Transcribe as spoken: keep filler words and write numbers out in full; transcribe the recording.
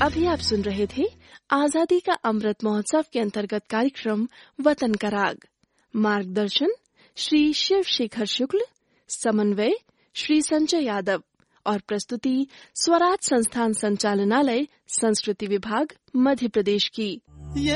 अभी आप सुन रहे थे आजादी का अमृत महोत्सव के अंतर्गत कार्यक्रम वतन का राग। मार्गदर्शन श्री शिव शेखर शुक्ल, समन्वय श्री संजय यादव और प्रस्तुति स्वराज संस्थान संचालनालय, संस्कृति विभाग, मध्य प्रदेश की।